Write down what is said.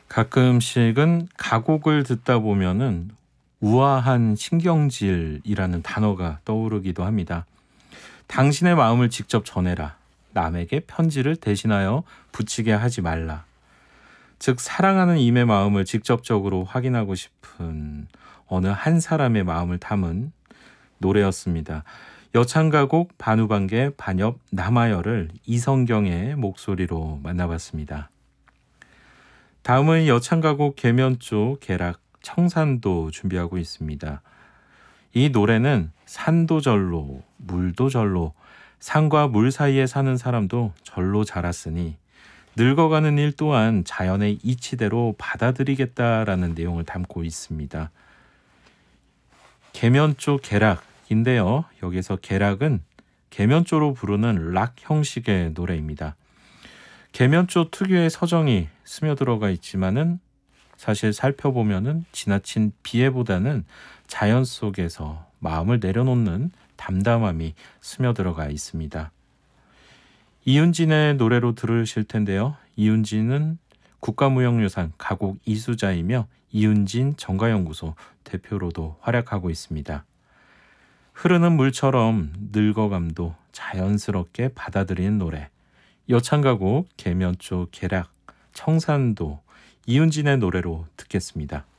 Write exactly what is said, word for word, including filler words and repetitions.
가끔씩은 가곡을 듣다 보면은 우아한 신경질이라는 단어가 떠오르기도 합니다. 당신의 마음을 직접 전해라. 남에게 편지를 대신하여 붙이게 하지 말라. 즉 사랑하는 이의 마음을 직접적으로 확인하고 싶은 어느 한 사람의 마음을 담은 노래였습니다. 여창가곡 반우반개 반엽 남아열을 이성경의 목소리로 만나봤습니다. 다음은 여창가곡 계면조 계락 청산도 준비하고 있습니다. 이 노래는 산도 절로 물도 절로 산과 물 사이에 사는 사람도 절로 자랐으니 늙어가는 일 또한 자연의 이치대로 받아들이겠다라는 내용을 담고 있습니다. 계면조 계락인데요. 여기서 계락은 계면조로 부르는 락 형식의 노래입니다. 계면조 특유의 서정이 스며들어가 있지만은 사실 살펴보면은 지나친 비애보다는 자연 속에서 마음을 내려놓는 담담함이 스며들어가 있습니다. 이윤진의 노래로 들으실 텐데요. 이윤진은 국가무형유산 가곡 이수자이며 이윤진 정가연구소 대표로도 활약하고 있습니다. 흐르는 물처럼 늙어감도 자연스럽게 받아들이는 노래. 여창가곡 계면조 계락 청산도 이윤진의 노래로 듣겠습니다.